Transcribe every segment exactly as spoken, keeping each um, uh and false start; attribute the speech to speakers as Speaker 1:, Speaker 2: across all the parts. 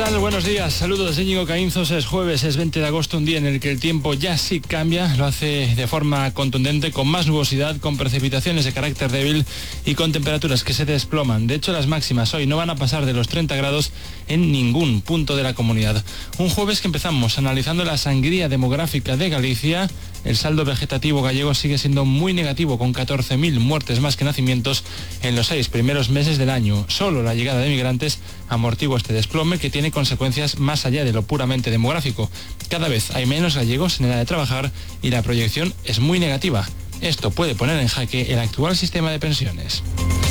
Speaker 1: tal? Buenos días, saludos de Íñigo Caínzos. Es jueves, es veinte de agosto, un día en el que el tiempo ya sí cambia, lo hace de forma contundente, con más nubosidad, con precipitaciones de carácter débil y con temperaturas que se desploman. De hecho, las máximas hoy no van a pasar de los treinta grados en ningún punto de la comunidad. Un jueves que empezamos analizando la sangría demográfica de Galicia. El saldo vegetativo gallego sigue siendo muy negativo, con catorce mil muertes más que nacimientos en los seis primeros meses del año. Solo la llegada de migrantes amortigua este desplome, que tiene consecuencias más allá de lo puramente demográfico. Cada vez hay menos gallegos en edad de trabajar y la proyección es muy negativa. Esto puede poner en jaque el actual sistema de pensiones.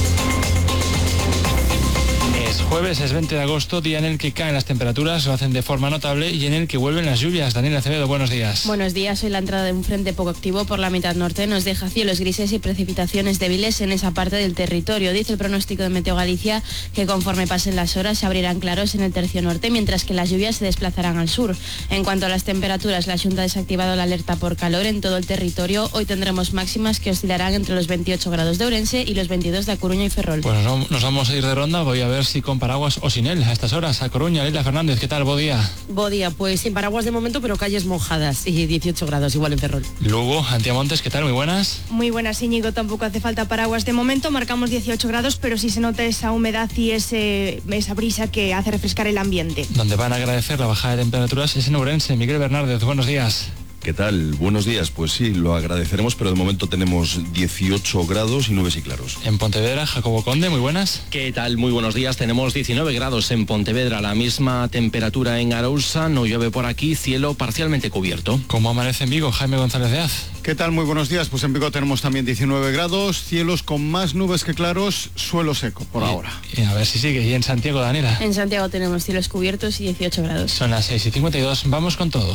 Speaker 1: Es jueves, es veinte de agosto, día en el que caen las temperaturas, lo hacen de forma notable y en el que vuelven las lluvias. Daniela Acevedo, buenos días.
Speaker 2: Buenos días. Hoy la entrada de un frente poco activo por la mitad norte nos deja cielos grises y precipitaciones débiles en esa parte del territorio. Dice el pronóstico de Meteo Galicia que conforme pasen las horas se abrirán claros en el tercio norte, mientras que las lluvias se desplazarán al sur. En cuanto a las temperaturas, la Xunta ha desactivado la alerta por calor en todo el territorio. Hoy tendremos máximas que oscilarán entre los veintiocho grados de Ourense y los veintidós de A Coruña y Ferrol.
Speaker 1: Pues nos vamos a ir de ronda, voy a ver si con paraguas o sin él a estas horas. A Coruña, Leila Fernández, ¿qué tal? Buen día.
Speaker 3: Buen día, pues sin paraguas de momento, pero calles mojadas y dieciocho grados igual en Ferrol.
Speaker 1: Lugo, Antiamontes, ¿qué tal? Muy buenas.
Speaker 4: Muy buenas, Íñigo, tampoco hace falta paraguas de momento, marcamos dieciocho grados, pero sí se nota esa humedad y ese, esa brisa que hace refrescar el ambiente.
Speaker 1: Donde van a agradecer la bajada de temperaturas es en Ourense. Miguel Bernárdez, buenos días.
Speaker 5: ¿Qué tal? Buenos días. Pues sí, lo agradeceremos, pero de momento tenemos dieciocho grados y nubes y claros.
Speaker 1: En Pontevedra, Jacobo Conde, muy buenas.
Speaker 6: ¿Qué tal? Muy buenos días. Tenemos diecinueve grados en Pontevedra, la misma temperatura en Arousa, no llueve por aquí, cielo parcialmente cubierto.
Speaker 1: ¿Cómo amanece en Vigo, Jaime González de Az?
Speaker 7: ¿Qué tal? Muy buenos días. Pues en Vigo tenemos también diecinueve grados, cielos con más nubes que claros, suelo seco por
Speaker 1: y,
Speaker 7: ahora.
Speaker 1: Y a ver si sigue. ¿Y en Santiago, Daniela?
Speaker 2: En Santiago tenemos cielos cubiertos y dieciocho grados.
Speaker 1: Son las seis y cincuenta y dos, vamos con todo.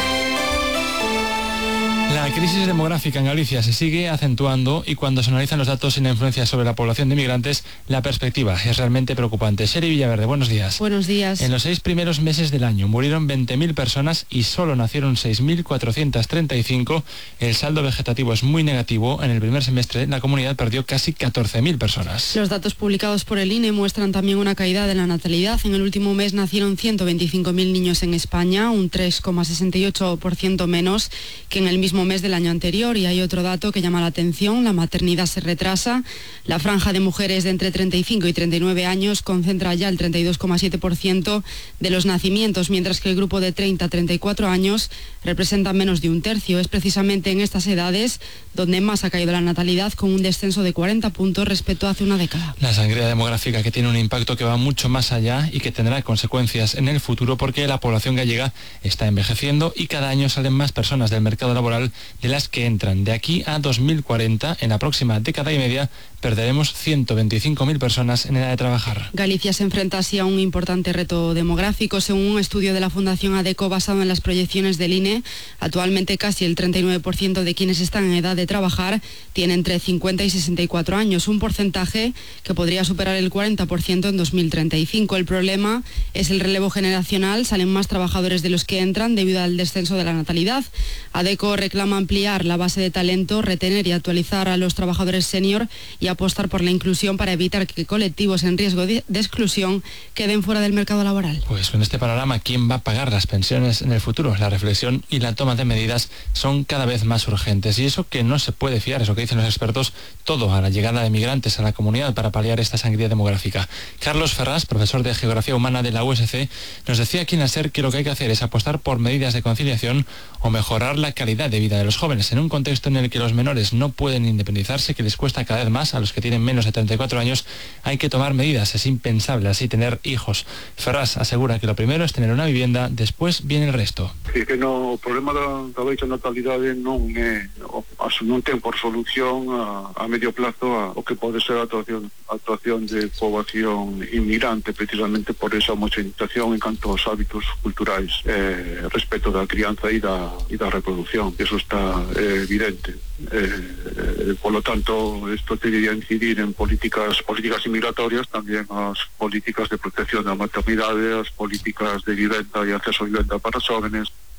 Speaker 1: La crisis demográfica en Galicia se sigue acentuando y cuando se analizan los datos y la influencia sobre la población de inmigrantes, la perspectiva es realmente preocupante. Seri Villaverde, buenos días.
Speaker 3: Buenos días.
Speaker 1: En los seis primeros meses del año murieron veinte mil personas y solo nacieron seis mil cuatrocientos treinta y cinco. El saldo vegetativo es muy negativo. En el primer semestre la comunidad perdió casi catorce mil personas.
Speaker 3: Los datos publicados por el I N E muestran también una caída de la natalidad. En el último mes nacieron ciento veinticinco mil niños en España, un tres coma sesenta y ocho por ciento menos que en el mismo mes del año anterior. Y hay otro dato que llama la atención: la maternidad se retrasa. La franja de mujeres de entre treinta y cinco y treinta y nueve años concentra ya el treinta y dos coma siete por ciento de los nacimientos, mientras que el grupo de treinta a treinta y cuatro años representa menos de un tercio. Es precisamente en estas edades donde más ha caído la natalidad, con un descenso de cuarenta puntos respecto a hace una década.
Speaker 1: La sangría demográfica, que tiene un impacto que va mucho más allá y que tendrá consecuencias en el futuro, porque la población gallega está envejeciendo y cada año salen más personas del mercado laboral de las que entran. De aquí a dos mil cuarenta, en la próxima década y media, perderemos ciento veinticinco mil personas en edad de trabajar.
Speaker 3: Galicia se enfrenta así a un importante reto demográfico. Según un estudio de la Fundación ADECO basado en las proyecciones del I N E, actualmente casi el treinta y nueve por ciento de quienes están en edad de trabajar tienen entre cincuenta y sesenta y cuatro años, un porcentaje que podría superar el cuarenta por ciento en dos mil treinta y cinco. El problema es el relevo generacional. Salen más trabajadores de los que entran debido al descenso de la natalidad. ADECO reclama ampliar la base de talento, retener y actualizar a los trabajadores senior y apostar por la inclusión para evitar que colectivos en riesgo de, de exclusión queden fuera del mercado laboral.
Speaker 1: Pues en este panorama, ¿quién va a pagar las pensiones en el futuro? La reflexión y la toma de medidas son cada vez más urgentes, y eso que no se puede fiar, eso que dicen los expertos, todo a la llegada de migrantes a la comunidad para paliar esta sangría demográfica. Carlos Ferraz, profesor de Geografía Humana de la U S C, nos decía aquí en la SER que lo que hay que hacer es apostar por medidas de conciliación o mejorar la calidad de vida de los jóvenes en un contexto en el que los menores no pueden independizarse, que les cuesta cada vez más a los que tienen menos de treinta y cuatro años. Hay que tomar medidas, es impensable así tener hijos. Ferraz asegura que lo primero es tener una vivienda, después viene el resto.
Speaker 8: Sí, que no, o problema da, da baixa natalidade non é, non ten por solución a, a medio plazo a, o que pode ser a actuación, a actuación de poboación inmigrante, precisamente por esa homogeneización en canto aos hábitos culturais eh, respecto da crianza e da, e da reproducción. Eso está eh, evidente. Eh, eh, por lo tanto, esto debería incidir en políticas políticas inmigratorias, también as políticas de protección da maternidade, as políticas de vivenda e acceso a vivenda para os jóvenes.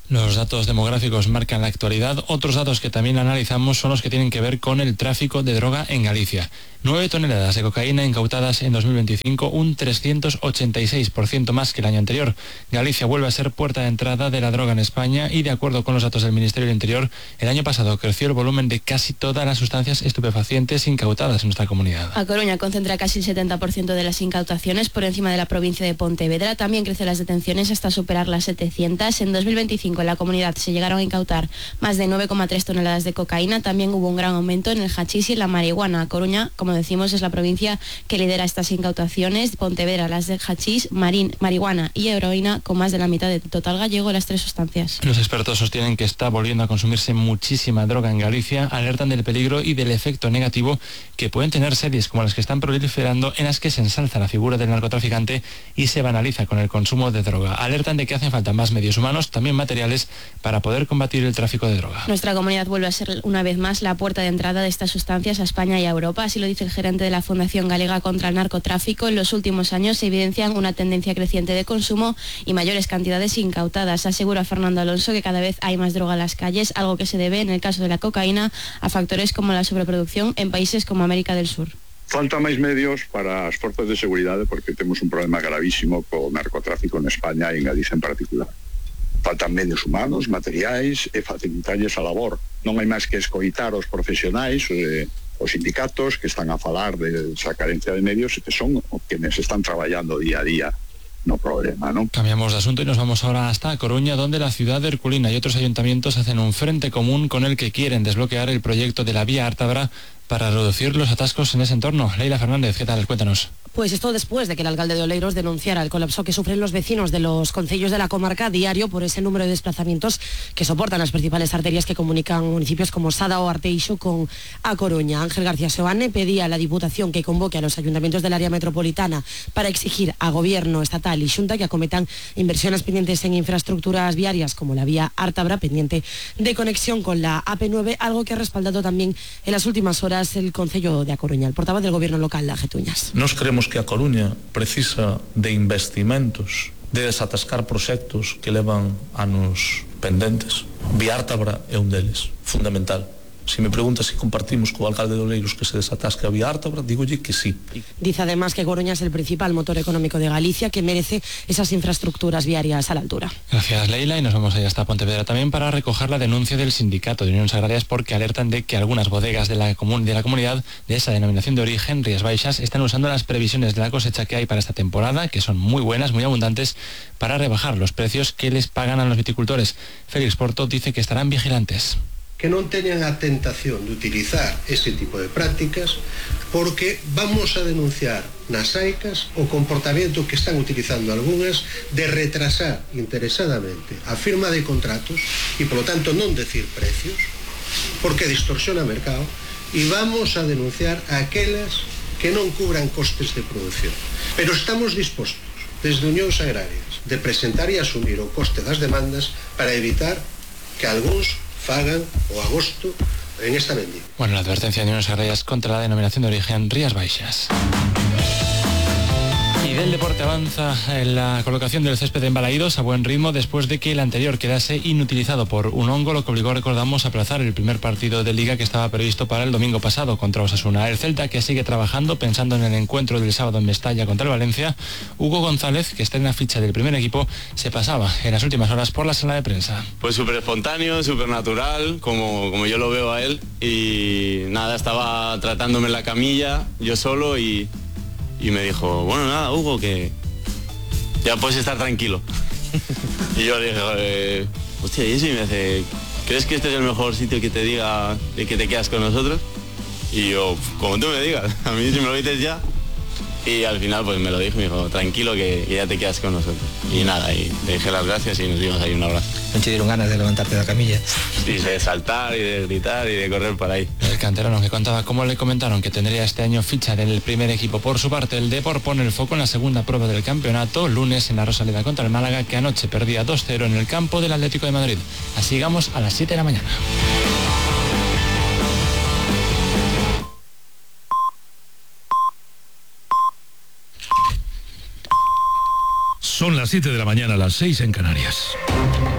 Speaker 1: Los datos demográficos marcan la actualidad. Otros datos que también analizamos son los que tienen que ver con el tráfico de droga en Galicia. Nueve toneladas de cocaína incautadas en dos mil veinticinco, un trescientos ochenta y seis por ciento más que el año anterior. Galicia vuelve a ser puerta de entrada de la droga en España y, de acuerdo con los datos del Ministerio del Interior, el año pasado creció el volumen de casi todas las sustancias estupefacientes incautadas en nuestra comunidad.
Speaker 2: A Coruña concentra casi el setenta por ciento de las incautaciones, por encima de la provincia de Pontevedra. También crecen las detenciones hasta superar las setecientas. En dos mil veinticinco en la comunidad se llegaron a incautar más de nueve coma tres toneladas de cocaína. También hubo un gran aumento en el hachís y en la marihuana. A Coruña, como decimos, es la provincia que lidera estas incautaciones. Pontevedra las de hachís, marín, marihuana y heroína, con más de la mitad del total gallego, las tres sustancias.
Speaker 1: Los expertos sostienen que está volviendo a consumirse muchísima droga en Galicia. Alertan del peligro y del efecto negativo que pueden tener series como las que están proliferando, en las que se ensalza la figura del narcotraficante y se banaliza con el consumo de droga. Alertan de que hacen falta más medios humanos, también materiales, para poder combatir el tráfico de droga.
Speaker 2: Nuestra comunidad vuelve a ser una vez más la puerta de entrada de estas sustancias a España y a Europa. Así lo dice el gerente de la Fundación Galega contra el Narcotráfico. En los últimos años se evidencian una tendencia creciente de consumo y mayores cantidades incautadas. Asegura Fernando Alonso que cada vez hay más droga en las calles, algo que se debe, en el caso de la cocaína, a factores como la sobreproducción en países como América del Sur.
Speaker 9: Falta máis medios para as forzas de seguridade, porque temos un problema gravísimo co narcotráfico en España e en Galicia en particular. Faltan medios humanos, materiais e facilitarlles a labor. Non hai máis que escoitar os profesionais, eh, os sindicatos que están a falar de esa carencia de medios e que son quienes están traballando día a día no problema, ¿no?
Speaker 1: Cambiamos de asunto y nos vamos ahora hasta Coruña, donde la ciudad de Herculina y otros ayuntamientos hacen un frente común con el que quieren desbloquear el proyecto de la vía Ártabra para reducir los atascos en ese entorno. Leila Fernández, ¿qué tal? Cuéntanos.
Speaker 10: Pues esto después de que el alcalde de Oleiros denunciara el colapso que sufren los vecinos de los concellos de la comarca a diario por ese número de desplazamientos que soportan las principales arterias que comunican municipios como Sada o Arteixo con A Coruña. Ángel García Seoane pedía a la Diputación que convoque a los ayuntamientos del área metropolitana para exigir a Gobierno estatal y Xunta que acometan inversiones pendientes en infraestructuras viarias como la vía Ártabra, pendiente de conexión con la A P nueve, algo que ha respaldado también en las últimas horas el Concello de A Coruña. El portavoz del Gobierno local, la Getuñas.
Speaker 11: Nos creemos que a Coruña precisa de investimentos, de desatascar proxectos que levan anos pendentes. Vía Ártabra é un deles, fundamental. Si me pregunta si compartimos co alcalde de Oleiros que se desatasque a vía Ártabra, digolle que sí.
Speaker 10: Dice además que Coruña es el principal motor económico de Galicia, que merece esas infraestructuras viarias a la altura.
Speaker 1: Gracias, Leila, y nos vamos allá hasta Pontevedra también para recoger la denuncia del Sindicato de Uniones Agrarias, porque alertan de que algunas bodegas de la, comun de la comunidad de esa denominación de origen, Rías Baixas, están usando las previsiones de la cosecha que hay para esta temporada, que son muy buenas, muy abundantes, para rebajar los precios que les pagan a los viticultores. Félix Porto dice que estarán vigilantes.
Speaker 12: Que non teñan a tentación de utilizar ese tipo de prácticas, porque vamos a denunciar nas AICAS o comportamento que están utilizando algunhas de retrasar interesadamente a firma de contratos e, polo tanto, non decir precios, porque distorsiona o mercado, e vamos a denunciar a aquelas que non cubran costes de producción. Pero estamos dispostos, desde Unións Agrarias, de presentar e asumir o coste das demandas para evitar que algúns fagan o agosto en esta vendimia.
Speaker 1: Bueno, la advertencia de Uniones Agrarias contra la denominación de origen Rías Baixas. Y del deporte avanza en la colocación del césped en Balaídos a buen ritmo después de que el anterior quedase inutilizado por un hongo, lo que obligó, recordamos, a aplazar el primer partido de Liga que estaba previsto para el domingo pasado contra Osasuna. El Celta, que sigue trabajando pensando en el encuentro del sábado en Mestalla contra el Valencia. Hugo González, que está en la ficha del primer equipo, se pasaba en las últimas horas por la sala de prensa.
Speaker 13: Pues súper espontáneo, súper natural, como, como yo lo veo a él, y nada, estaba tratándome en la camilla yo solo y... Y me dijo, bueno, nada, Hugo, que ya puedes estar tranquilo. Y yo le dije, eh, hostia, y eso, y me dice, ¿crees que este es el mejor sitio que te diga de que te quedas con nosotros? Y yo, como tú me digas, a mí si me lo dices ya. Y al final pues me lo dijo, me dijo, tranquilo que, que ya te quedas con nosotros. Y nada, y le dije las gracias y nos dimos ahí un abrazo.
Speaker 14: ¿No te dieron ganas de levantarte de la camilla?
Speaker 13: Sí, de saltar y de gritar y de correr por ahí.
Speaker 1: El canterano que contaba cómo le comentaron que tendría este año ficha del primer equipo. Por su parte, el Depor pone el foco en la segunda prueba del campeonato, lunes en la Rosaleda contra el Málaga, que anoche perdía dos cero en el campo del Atlético de Madrid. Así llegamos a las siete de la mañana.
Speaker 15: Son las siete de la mañana, las seis en Canarias.